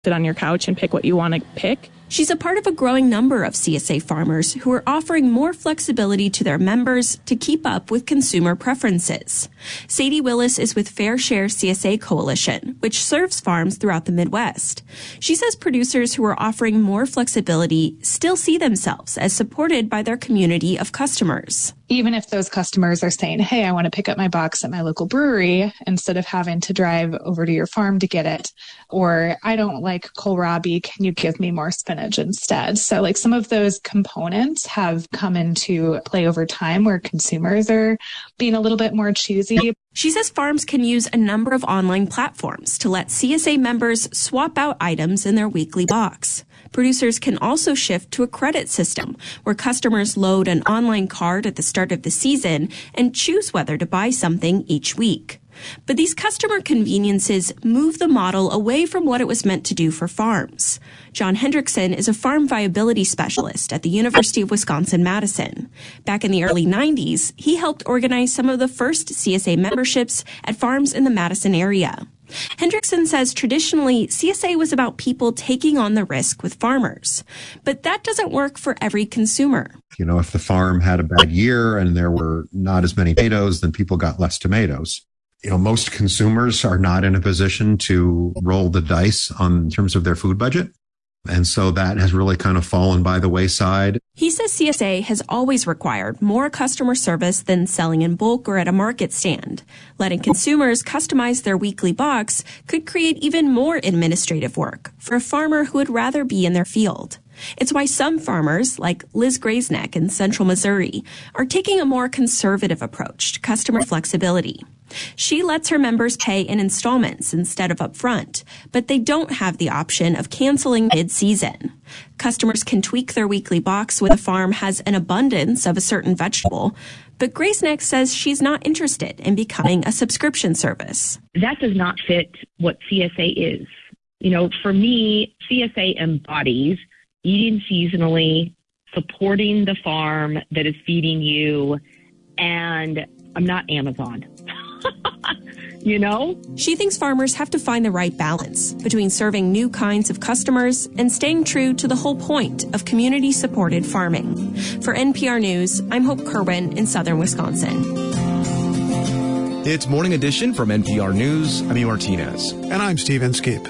sit on your couch and pick what you want to pick. She's a part of a growing number of CSA farmers who are offering more flexibility to their members to keep up with consumer preferences. Sadie Willis is with Fair Share CSA Coalition, which serves farms throughout the Midwest. She says producers who are offering more flexibility still see themselves as supported by their community of customers. Even if those customers are saying, hey, I want to pick up my box at my local brewery instead of having to drive over to your farm to get it, or I don't like kohlrabi, can you give me more spinach instead? So like some of those components have come into play over time where consumers are being a little bit more choosy. She says farms can use a number of online platforms to let CSA members swap out items in their weekly box. Producers can also shift to a credit system where customers load an online card at the start of the season and choose whether to buy something each week. But these customer conveniences move the model away from what it was meant to do for farms. John Hendrickson is a farm viability specialist at the University of Wisconsin-Madison. Back in the early 90s, he helped organize some of the first CSA memberships at farms in the Madison area. Hendrickson says traditionally, CSA was about people taking on the risk with farmers. But that doesn't work for every consumer. You know, if the farm had a bad year and there were not as many tomatoes, then people got less tomatoes. You know, most consumers are not in a position to roll the dice in terms of their food budget. And so that has really kind of fallen by the wayside. He says CSA has always required more customer service than selling in bulk or at a market stand. Letting consumers customize their weekly box could create even more administrative work for a farmer who would rather be in their field. It's why some farmers, like Liz Graysneck in Central Missouri, are taking a more conservative approach to customer flexibility. She lets her members pay in installments instead of upfront, but they don't have the option of canceling mid-season. Customers can tweak their weekly box when the farm has an abundance of a certain vegetable, but Graysneck says she's not interested in becoming a subscription service. That does not fit what CSA is. You know, for me, CSA embodies eating seasonally, supporting the farm that is feeding you, and I'm not Amazon. You know? She thinks farmers have to find the right balance between serving new kinds of customers and staying true to the whole point of community-supported farming. For NPR News, I'm Hope Kerwin in southern Wisconsin. It's Morning Edition from NPR News. I'm E. Martinez. And I'm Steve Inskeep.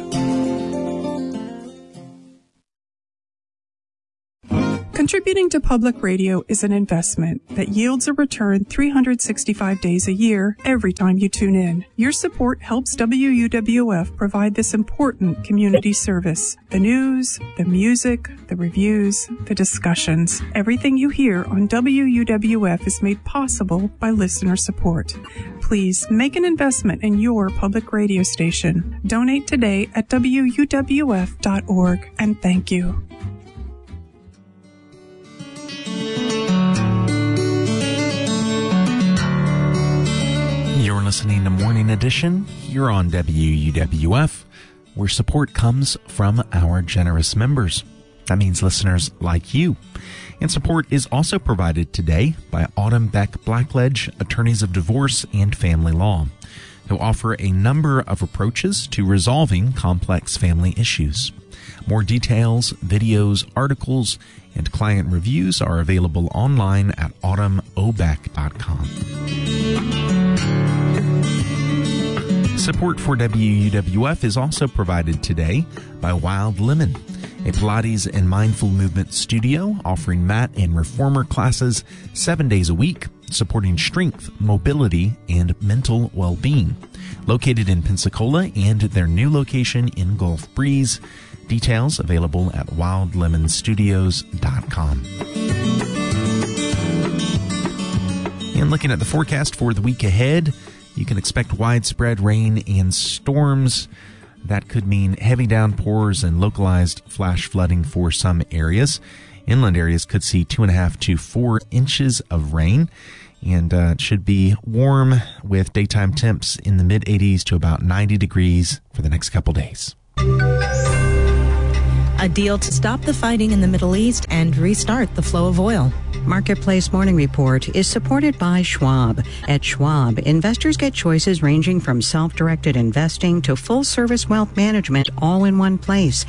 Contributing to public radio is an investment that yields a return 365 days a year every time you tune in. Your support helps WUWF provide this important community service. The news, the music, the reviews, the discussions. Everything you hear on WUWF is made possible by listener support. Please make an investment in your public radio station. Donate today at WUWF.org, and thank you. You're listening to Morning Edition here on WUWF, where support comes from our generous members. That means listeners like you. And support is also provided today by Autumn Beck Blackledge, attorneys of divorce and family law, who offer a number of approaches to resolving complex family issues. More details, videos, articles, and client reviews are available online at autumnobeck.com. Support for WUWF is also provided today by Wild Lemon, a Pilates and mindful movement studio offering mat and reformer classes 7 days a week, supporting strength, mobility, and mental well-being. Located in Pensacola and their new location in Gulf Breeze. Details available at wildlemonstudios.com. And looking at the forecast for the week ahead, you can expect widespread rain and storms. That could mean heavy downpours and localized flash flooding for some areas. Inland areas could see 2.5 to 4 inches of rain. And it should be warm with daytime temps in the mid-80s to about 90 degrees for the next couple days. A deal to stop the fighting in the Middle East and restart the flow of oil. Marketplace Morning Report is supported by Schwab. At Schwab, investors get choices ranging from self-directed investing to full-service wealth management all in one place.